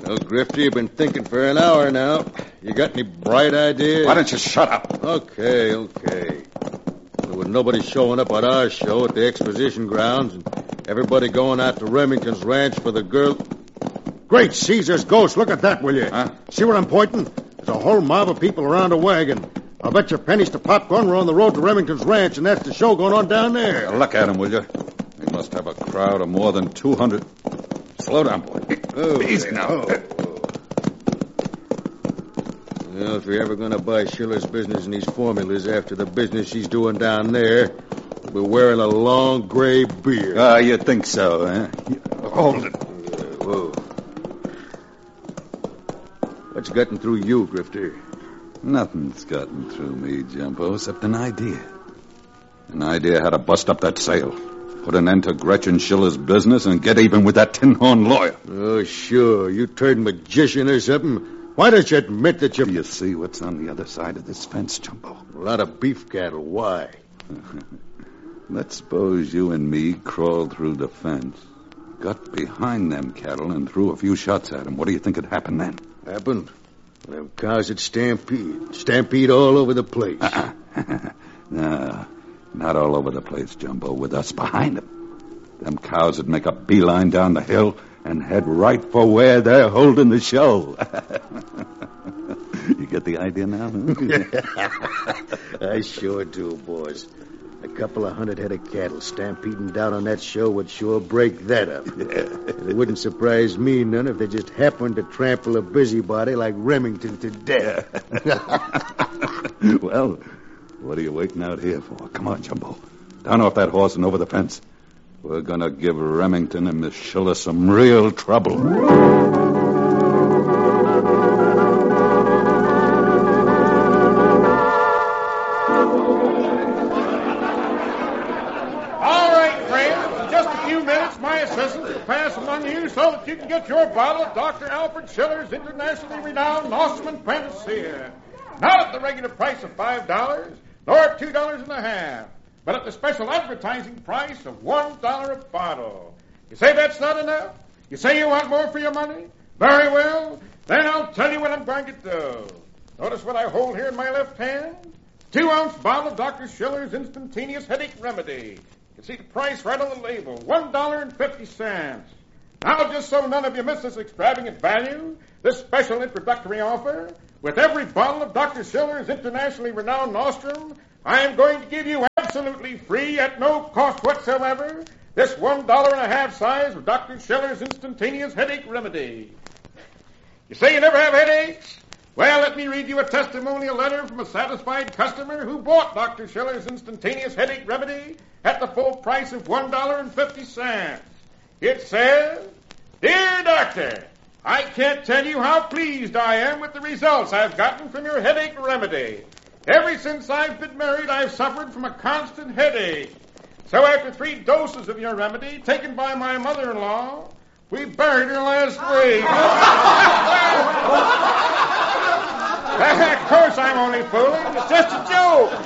Well, Grifter, you've been thinking for an hour now. You got any bright ideas? Why don't you shut up? Okay. Well, with nobody showing up at our show at the exposition grounds and everybody going out to Remington's ranch for the girl... Great Caesar's ghost, look at that, will you? Huh? See where I'm pointing? There's a whole mob of people around a wagon. I'll bet your pennies to popcorn we're on the road to Remington's ranch, and that's the show going on down there. Look at him, will you? He must have a crowd of more than 200. Slow down, boy. Easy now. Well, if you're ever going to buy Schiller's business in these formulas after the business she's doing down there, we're wearing a long gray beard. You think so, eh? Hold it. Whoa. What's gotten through you, Grifter? Nothing's gotten through me, Jumbo, except an idea. An idea how to bust up that sale. Put an end to Gretchen Schiller's business and get even with that tin-horn lawyer. Oh, sure. You turned magician or something. Why don't you admit that Do you see what's on the other side of this fence, Jumbo? A lot of beef cattle. Why? Let's suppose you and me crawled through the fence, got behind them cattle, and threw a few shots at them. What do you think would happen then? Happened? Them cows would stampede. Stampede all over the place. No, not all over the place, Jumbo, with us behind them. Them cows would make a beeline down the hill and head right for where they're holding the show. You get the idea now? Huh? I sure do, boss. A couple of 100 head of cattle stampeding down on that show would sure break that up. It wouldn't surprise me none if they just happened to trample a busybody like Remington to death. Well, what are you waiting out here for? Come on, Jumbo. Down off that horse and over the fence. We're going to give Remington and Miss Schiller some real trouble. Pass among you so that you can get your bottle of Dr. Alfred Schiller's internationally renowned Nostrum Panacea. Not at the regular price of $5, nor at $2.50, but at the special advertising price of $1 a bottle. You say that's not enough? You say you want more for your money? Very well. Then I'll tell you what I'm going to do. Notice what I hold here in my left hand? 2-ounce bottle of Dr. Schiller's instantaneous headache remedy. You can see the price right on the label, $1.50. Now, just so none of you miss this extravagant value, this special introductory offer, with every bottle of Dr. Schiller's internationally renowned Nostrum, I am going to give you absolutely free, at no cost whatsoever, this $1.50 size of Dr. Schiller's instantaneous headache remedy. You say you never have headaches? Well, let me read you a testimonial letter from a satisfied customer who bought Dr. Schiller's instantaneous headache remedy at the full price of $1.50. It says, "Dear Doctor, I can't tell you how pleased I am with the results I've gotten from your headache remedy. Ever since I've been married, I've suffered from a constant headache. So after 3 doses of your remedy, taken by my mother-in-law, we buried her last week." Of course, I'm only fooling. It's just a joke.